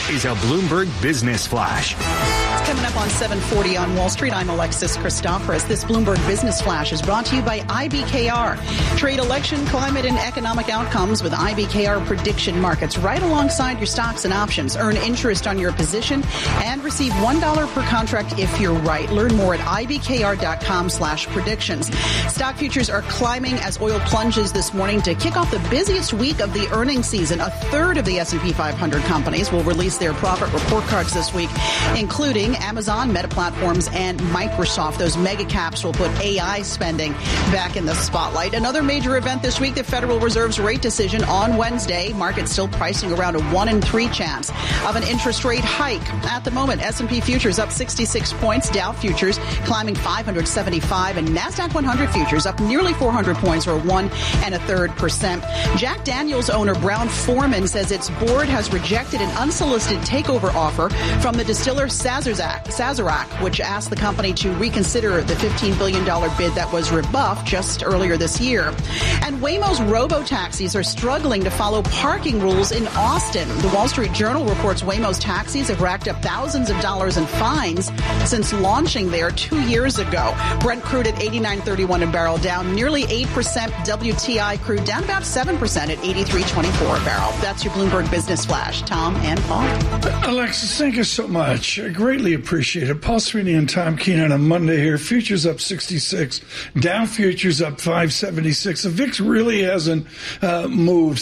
is a Bloomberg Business Flash. It's coming up on 7:40 on Wall Street. I'm Alexis Christoforous. This Bloomberg Business Flash is brought to you by IBKR. Trade election, climate, and economic outcomes with IBKR prediction markets right alongside your stocks and options. Earn interest on your position and receive $1 per contract if you're right. Learn more at ibkr.com/predictions. Stock futures are climbing as oil plunges this morning to kick off the busiest week of the earnings season. A third of the S&P 500 companies will release their profit report cards this week, including Amazon, Meta Platforms, and Microsoft. Those mega caps will put AI spending back in the spotlight. Another major event this week, the Federal Reserve's rate decision on Wednesday. Markets still pricing around a 1 in 3 chance of an interest rate hike. At the moment, S&P futures up 66 points, Dow futures climbing 575, and NASDAQ 100 futures up nearly 400 points, or 1 1/3%. Jack Daniels owner Brown Forman says its board has rejected an unsolicited takeover offer from the distiller Sazerac, which asked the company to reconsider the $15 billion bid that was rebuffed just earlier this year. And Waymo's robo-taxis are struggling to follow parking rules in Austin. The Wall Street Journal reports Waymo's taxis have racked up thousands of dollars in fines since launching there 2 years ago. Brent crude at $89.31 a barrel, down nearly 8%. WTI crude down about 7% at $83.24 a barrel. That's your Bloomberg Business Flash. Tom and Paul. Alexis, thank you so much. I greatly appreciate it. Paul Sweeney and Tom Keene on Monday here. Futures up 66. Dow futures up 576. The VIX really hasn't moved.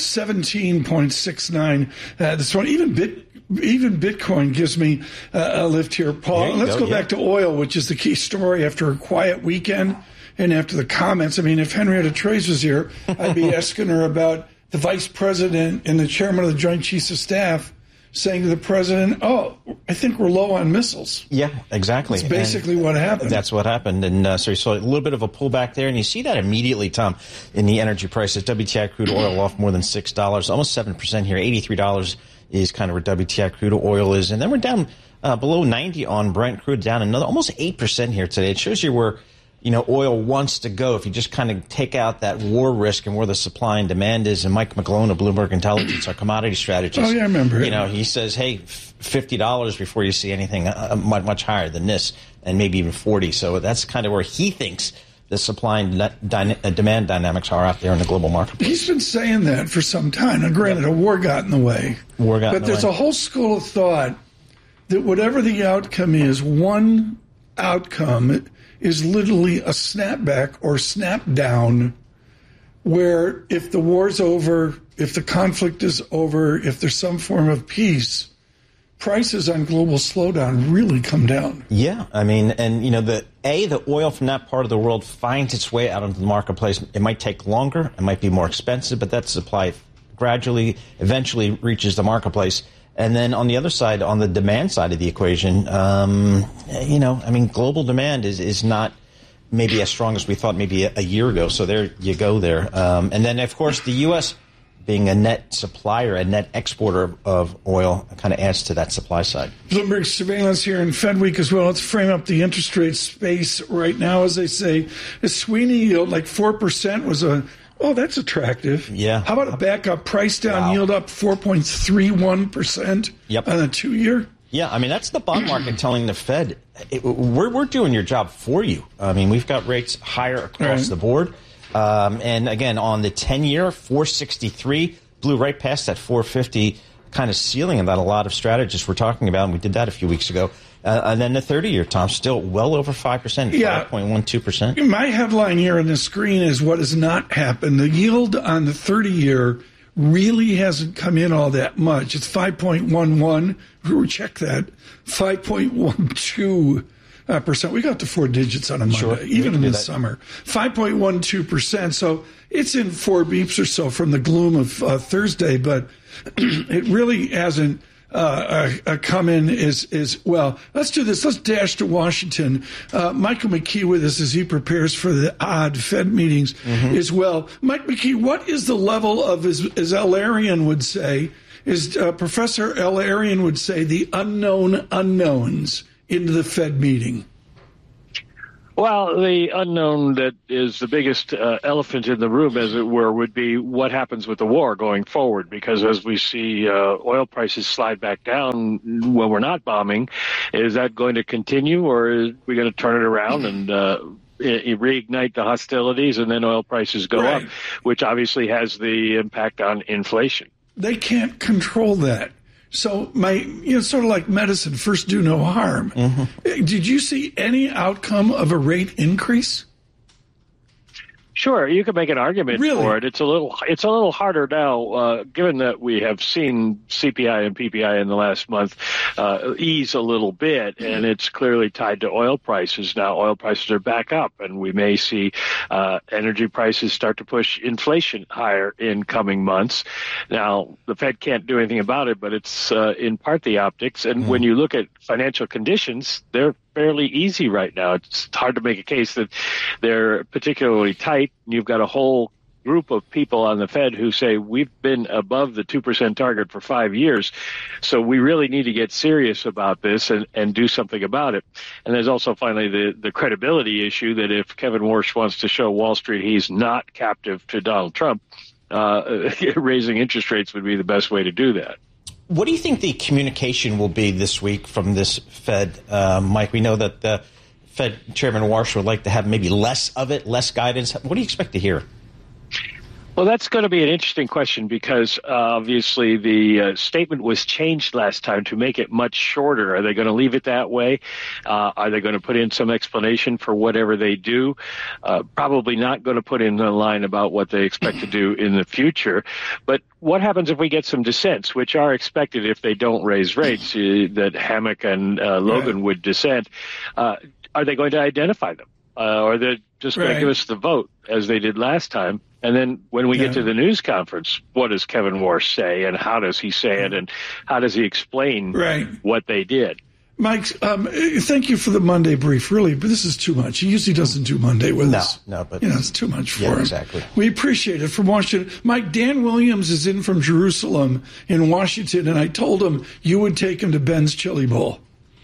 17.69 this one. Even Bitcoin gives me a lift here, Paul. Let's go back to oil, which is the key story after a quiet weekend and after the comments. I mean, if Henrietta Trace was here, I'd be asking her about the vice president and the chairman of the Joint Chiefs of Staff saying to the president, I think we're low on missiles. Yeah, exactly. That's basically what happened. That's what happened. And so you saw a little bit of a pullback there. And you see that immediately, Tom, in the energy prices. WTI crude oil off more than $6, almost 7% here. $83 is kind of where WTI crude oil is. And then we're down below 90 on Brent crude, down another almost 8% here today. It shows you where oil wants to go if you just kind of take out that war risk and where the supply and demand is. And Mike McGlone of Bloomberg Intelligence, our commodity strategist. Oh, yeah, I remember it. He says, hey, $50 before you see anything much higher than this, and maybe even 40. So that's kind of where he thinks the supply and demand dynamics are out there in the global marketplace. He's been saying that for some time. Now, granted, a war got in the way. But there's a whole school of thought that whatever the outcome is, one outcome is literally a snapback or snap down, where if the war's over, if the conflict is over, if there's some form of peace, prices on global slowdown really come down. Yeah, I mean, and the oil from that part of the world finds its way out into the marketplace. It might take longer, it might be more expensive, but that supply gradually, eventually reaches the marketplace. And then on the other side, on the demand side of the equation, global demand is not maybe as strong as we thought maybe a year ago. So there you go there. And then, of course, the U.S. being a net supplier, a net exporter of oil, kind of adds to that supply side. Bloomberg surveillance here in Fed Week as well. Let's frame up the interest rate space right now. As they say, a Sweeney yield like 4% was that's attractive. Yeah. How about a backup price down yield up 4.31% on a 2-year? Yeah, I mean, that's the bond market telling the Fed, we're doing your job for you. I mean, we've got rates higher across the board. And again, on the 10-year, 463, blew right past that 450 kind of ceiling that a lot of strategists were talking about, and we did that a few weeks ago. And then the 30-year, Tom, still well over 5%, 5.12%. My headline here on the screen is what has not happened. The yield on the 30-year really hasn't come in all that much. It's 5.11. Check that. 5.12%. We got to 4 digits on a Monday, even in the summer. 5.12%. So it's in 4 beeps or so from the gloom of Thursday, but it really hasn't come in is well. Let's do this. Let's dash to Washington. Michael McKee with us as he prepares for the odd Fed meetings as well. Mike McKee, what is the level of, as L. Arian would say, Professor L. Arian would say, the unknown unknowns into the Fed meeting? Well, the unknown that is the biggest elephant in the room, as it were, would be what happens with the war going forward. Because as we see oil prices slide back down when we're not bombing, is that going to continue, or are we going to turn it around and reignite the hostilities and then oil prices go up, which obviously has the impact on inflation? They can't control that. So sort of like medicine, first do no harm. Mm-hmm. Did you see any outcome of a rate increase? Sure, you could make an argument for it. It's a little harder now, given that we have seen CPI and PPI in the last month ease a little bit, and it's clearly tied to oil prices. Now oil prices are back up, and we may see energy prices start to push inflation higher in coming months. Now, the Fed can't do anything about it, but it's in part the optics. And when you look at financial conditions, they're fairly easy right now. It's hard to make a case that they're particularly tight. You've got a whole group of people on the Fed who say we've been above the 2% target for 5 years, so we really need to get serious about this and do something about it. And there's also finally the credibility issue that if Kevin Warsh wants to show Wall Street he's not captive to Donald Trump, raising interest rates would be the best way to do that. What do you think the communication will be this week from this Fed, Mike? We know that the Fed Chairman Warsh would like to have maybe less of it, less guidance. What do you expect to hear? Well, that's going to be an interesting question because obviously the statement was changed last time to make it much shorter. Are they going to leave it that way? Are they going to put in some explanation for whatever they do? Probably not going to put in a line about what they expect to do in the future. But what happens if we get some dissents, which are expected if they don't raise rates, that Hammack and Logan would dissent? Are they going to identify them? Or they're just going to give us the vote as they did last time? And then when we get to the news conference, what does Kevin Warsh say, and how does he say it, and how does he explain what they did? Mike, thank you for the Monday brief, really, but this is too much. He usually doesn't do Monday with us. No, but it's too much for him. Exactly. We appreciate it from Washington. Mike, Dan Williams is in from Jerusalem in Washington, and I told him you would take him to Ben's Chili Bowl.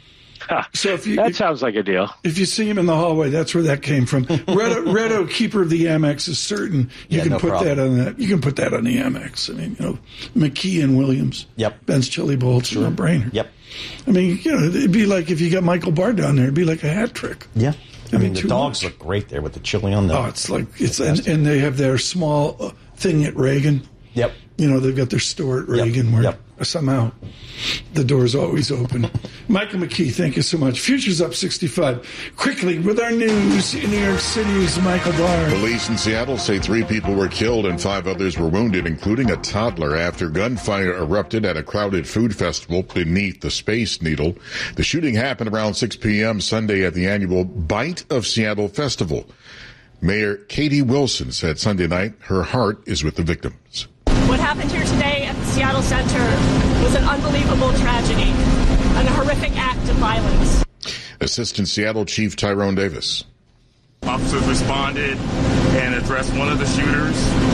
So that sounds like a deal. If you see him in the hallway, that's where that came from. Redo, keeper of the Amex, is certain. You can put that on that. You can put that on the Amex. I mean, McKee and Williams. Yep. Ben's Chili Bowl. It's a no-brainer. Yep. I mean, it'd be like if you got Michael Barr down there. It'd be like a hat trick. Yeah. I mean, the dogs look great there with the chili on them. Oh, and they have their small thing at Reagan. Yep. They've got their store at Reagan where somehow the door's always open. Michael McKee, thank you so much. Futures up 65. Quickly, with our news in New York City's Michael Barr. Police in Seattle say 3 people were killed and 5 others were wounded, including a toddler, after gunfire erupted at a crowded food festival beneath the Space Needle. The shooting happened around 6 p.m. Sunday at the annual Bite of Seattle Festival. Mayor Katie Wilson said Sunday night her heart is with the victims. What happened here today at the Seattle Center was an unbelievable tragedy and a horrific act of violence. Assistant Seattle Chief Tyrone Davis. Officers responded and addressed one of the shooters.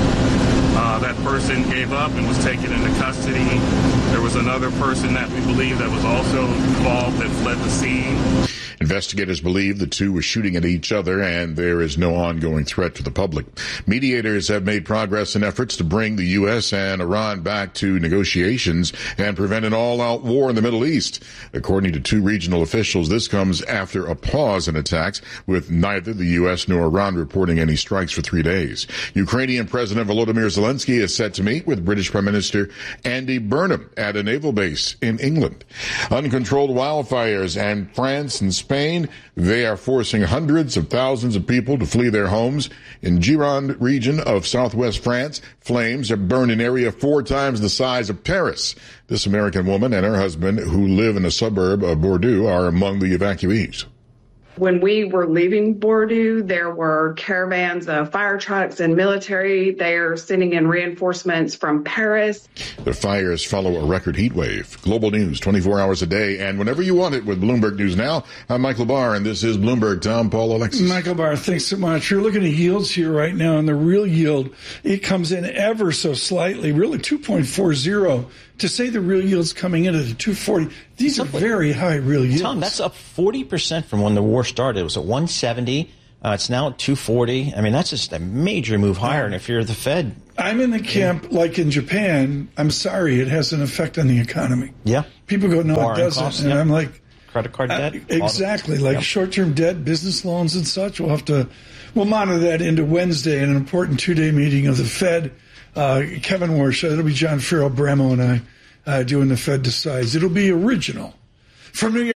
That person gave up and was taken into custody. There was another person that we believe that was also involved that fled the scene. Investigators believe the two were shooting at each other, and there is no ongoing threat to the public. Mediators have made progress in efforts to bring the U.S. and Iran back to negotiations and prevent an all-out war in the Middle East. According to 2 regional officials, this comes after a pause in attacks, with neither the U.S. nor Iran reporting any strikes for 3 days. Ukrainian President Volodymyr Zelensky is set to meet with British Prime Minister Andy Burnham at a naval base in England. Uncontrolled wildfires in France and Spain, they are forcing hundreds of thousands of people to flee their homes. In Gironde region of southwest France, flames have burned an area 4 times the size of Paris. This American woman and her husband, who live in a suburb of Bordeaux, are among the evacuees. When we were leaving Bordeaux, there were caravans of fire trucks and military. They are sending in reinforcements from Paris. The fires follow a record heat wave. Global news 24 hours a day and whenever you want it with Bloomberg News Now. I'm Michael Barr, and this is Bloomberg. Tom, Paul, Alexis. Michael Barr, thanks so much. You're looking at yields here right now, and the real yield, it comes in ever so slightly, really 2.40 to say the real yield's coming in at 240, these are very high real yields. Tom, that's up 40% from when the war started. It was at 170. It's now at 240. I mean, that's just a major move higher. And if you're the Fed, I'm in the camp, like in Japan, I'm sorry, it has an effect on the economy. Yeah. People go, no, Borrowing it doesn't. costs, And I'm like, credit card debt? Exactly. Like short-term debt, business loans and such. We'll monitor that into Wednesday in an important 2-day meeting of the Fed. Kevin Warsh, it'll be John Farrell, Bramo, and I doing the Fed Decides. It'll be original. From New York.